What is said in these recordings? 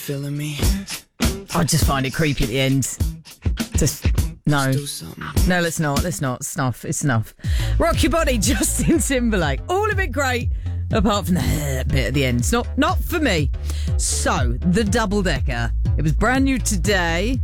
feeling me? I just find it creepy at the end. Just no. Do something. No, let's not. Snuff. It's enough. Rock Your Body, Justin Timberlake. All of it great, apart from the bit at the end. It's not for me. So, the double decker. It was brand new today.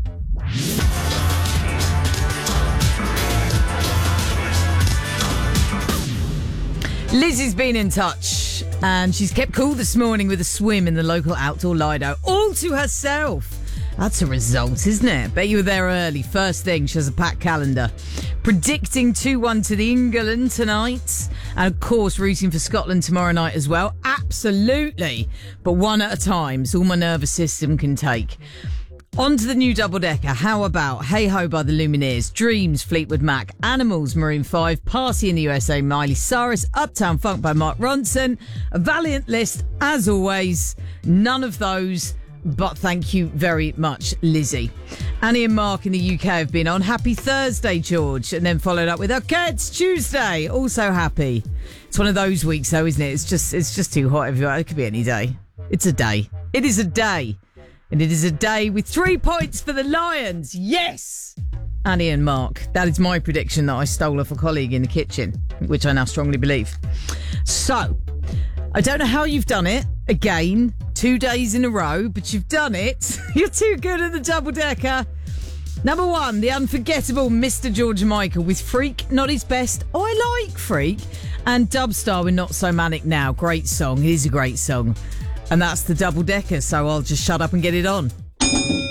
Lizzie's been in touch, and she's kept cool this morning with a swim in the local outdoor Lido, all to herself. That's a result, isn't it? Bet you were there early. First thing, she has a packed calendar. Predicting 2-1 to the England tonight. And, of course, rooting for Scotland tomorrow night as well. Absolutely. But one at a time. It's all my nervous system can take. On to the new double-decker. How about Hey Ho by the Lumineers, Dreams, Fleetwood Mac, Animals, Maroon 5, Party in the USA, Miley Cyrus, Uptown Funk by Mark Ronson. A valiant list, as always. None of those, but thank you very much, Lizzie. Annie and Mark in the UK have been on. Happy Thursday, George. And then followed up with, okay, it's Tuesday. Also happy. It's one of those weeks, though, isn't it? It's just too hot everywhere. It could be any day. It's a day. It is a day. And it is a day with 3 points for the Lions. Yes! Annie and Mark. That is my prediction that I stole off a colleague in the kitchen, which I now strongly believe. So, I don't know how you've done it. Again, 2 days in a row, but you've done it. You're too good at the double-decker. Number 1, the unforgettable Mr. George Michael with Freak, not his best. Oh, I like Freak. And Dubstar with Not So Manic Now. Great song. It is a great song. And that's the double-decker, so I'll just shut up and get it on.